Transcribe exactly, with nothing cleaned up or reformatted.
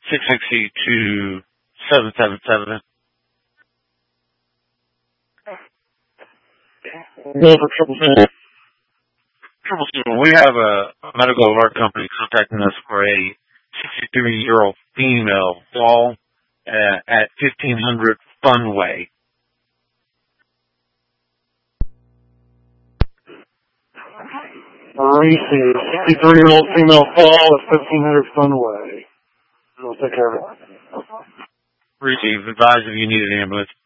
six six two, seven seven seven. No, for troubleshooting. Troubleshooting. We have a medical alert company contacting us for a sixty-three-year-old female fall uh, at fifteen hundred Funway. Racing, sixty-three-year-old female fall at fifteen hundred Funway. We'll take care of it. Receive. Advise if you need an ambulance.